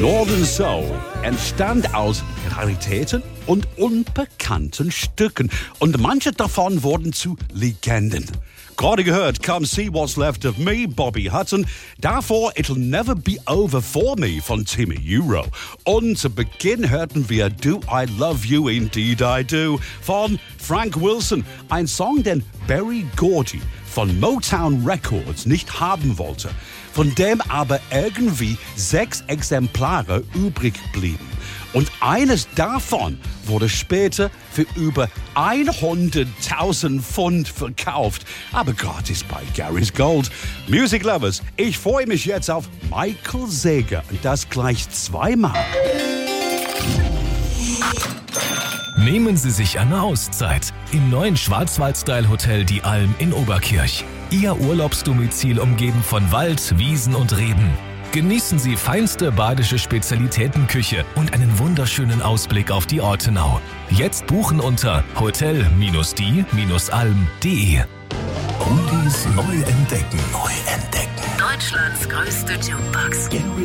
Northern Soul entstand aus Raritäten und unbekannten Stücken. Und manche davon wurden zu Legenden. Gerade gehört, Come See What's Left of Me, Bobby Hutton. Davor It'll Never Be Over For Me von Timmy Euro. Und zu Beginn hörten wir Do I Love You Indeed I Do von Frank Wilson. Ein Song, den Berry Gordy von Motown Records nicht haben wollte, von dem aber irgendwie 6 Exemplare übrig blieben. Und eines davon wurde später für über 100.000 Pfund verkauft, aber gratis bei Gary's Gold. Music Lovers, ich freue mich jetzt auf Michael Sager und das gleich zweimal. Nehmen Sie sich eine Auszeit im neuen Schwarzwald-Style-Hotel Die Alm in Oberkirch. Ihr Urlaubsdomizil umgeben von Wald, Wiesen und Reben. Genießen Sie feinste badische Spezialitätenküche und einen wunderschönen Ausblick auf die Ortenau. Jetzt buchen unter hotel-die-alm.de. Oldies neu entdecken. Deutschlands größte Jukebox.